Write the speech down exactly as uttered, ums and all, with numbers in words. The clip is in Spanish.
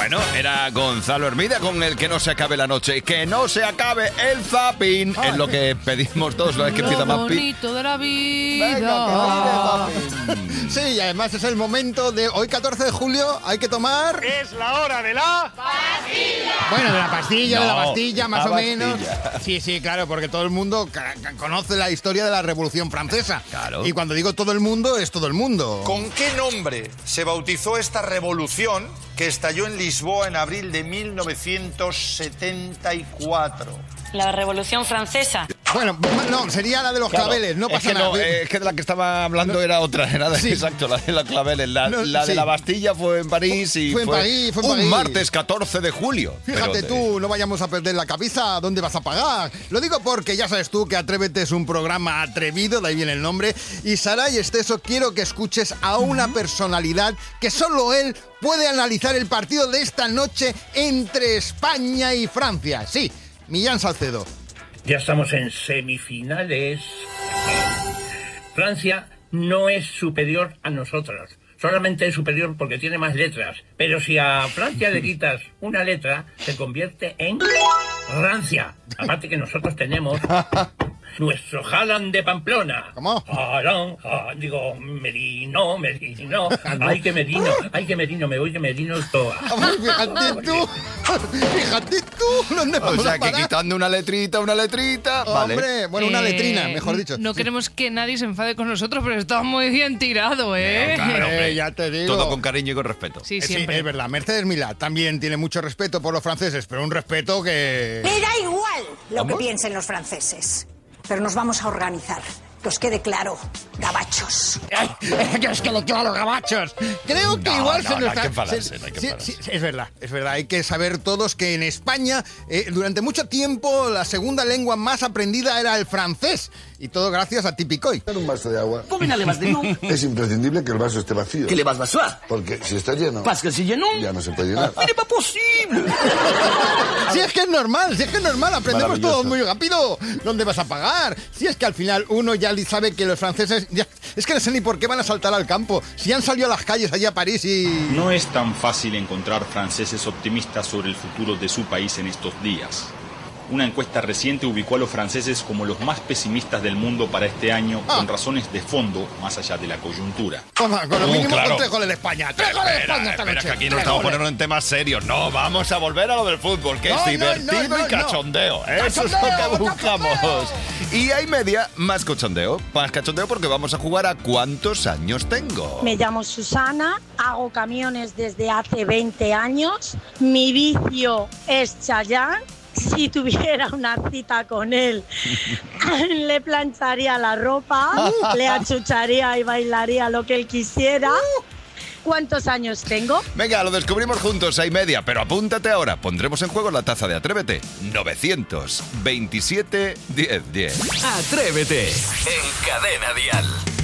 Bueno, era Gonzalo Hermida con el que no se acabe la noche. Que no se acabe el zapping. Es lo que pedimos todos la vez que empieza más pi. bonito de la vida. Venga, sí, y además es el momento de hoy, catorce de julio, hay que tomar... Es la hora de la... ¡Pastilla! Bueno, de la pastilla, No, de la pastilla, más la o menos. pastilla. Sí, sí, claro, porque todo el mundo ca- ca- conoce la historia de la Revolución Francesa. Claro. Y cuando digo todo el mundo, es todo el mundo. ¿Con qué nombre se bautizó esta revolución que estalló en Lisboa en abril de mil novecientos setenta y cuatro? La Revolución Francesa. Bueno, no, sería la de los Claro, claveles, no es pasa que nada. no, eh, es que de la que estaba hablando era otra, era de, Sí. exacto, la de los claveles. La, No, la de sí. la Bastilla fue en París y Fue en París, fue en un París. martes catorce de julio. Fíjate Pero, tú, no vayamos a perder la cabeza, ¿dónde vas a pagar? Lo digo porque ya sabes tú que Atrévete es un programa atrevido, de ahí viene el nombre. Y Saray Esteso, quiero que escuches a una personalidad que solo él puede analizar el partido de esta noche entre España y Francia. Sí, Millán Salcedo. Ya estamos en semifinales. Francia no es superior a nosotros. Solamente es superior porque tiene más letras. Pero si a Francia le quitas una letra, se convierte en Francia. Aparte que nosotros tenemos nuestro Haaland de Pamplona. ¿Cómo? Haaland, ah, digo, Merino, Merino. Ay, que Merino, ay, que Merino, me voy que Merino es toda. Ay, fíjate tú, fíjate tú, ¿dónde O vamos sea, a que parar? quitando una letrita, una letrita, vale. Hombre, bueno, una Eh, letrina, mejor dicho. No Sí. queremos que nadie se enfade con nosotros, pero está muy bien tirado, ¿eh? Claro, hombre. Eh, ya te digo. Todo con cariño y con respeto. Sí, Eh, Sí, siempre. es verdad. Mercedes Milá también tiene mucho respeto por los franceses, pero un respeto que... Me da igual lo ¿Cómo? que piensen los franceses, pero nos vamos a organizar. Que os quede claro, gabachos. Ay, que os quede claro, gabachos. Creo que No, igual no, se no nos hay que ha- enfadarse, se- no hay que sí, enfadarse. sí, es verdad, es verdad. Hay que saber todos que en España, eh, durante mucho tiempo, la segunda lengua más aprendida era el francés. Y todo gracias a Tipicoy. Un vaso de agua. Combina le vas de nou. Es imprescindible que el vaso esté vacío. Que le vas vasoir. Porque si está lleno, Parce que si je non, ya no se puede llenar. il n'est pas possible. Si es que es normal, si es que es normal, aprendemos Maravilloso. todo muy rápido. ¿Dónde vas a pagar? Si es que al final uno ya li- sabe que los franceses... ya- es que no sé ni por qué van a saltar al campo. Si han salido a las calles allá a París y... No es tan fácil encontrar franceses optimistas sobre el futuro de su país en estos días. Una encuesta reciente ubicó a los franceses como los más pesimistas del mundo para este año, Ah. con razones de fondo más allá de la coyuntura. Toma, con lo Uh, mínimo claro. con tres goles de España. ¡Tres goles de Espera, España esta espera, noche! que aquí no Tres estamos goles. poniendo en temas serios. No, vamos a volver a lo del fútbol, que No, es no, divertido no, no, y cachondeo. no. Eso es lo Cachondeo, que buscamos. cachondeo. Y hay media más cachondeo. Más cachondeo porque vamos a jugar a ¿cuántos años tengo? Me llamo Susana, hago camiones desde hace veinte años. Mi vicio es Chayanne. Si tuviera una cita con él, le plancharía la ropa, le achucharía y bailaría lo que él quisiera. ¿Cuántos años tengo? Venga, lo descubrimos juntos, hay media, pero apúntate ahora. Pondremos en juego la taza de Atrévete. novecientos veintisiete diez diez. Atrévete en Cadena Dial.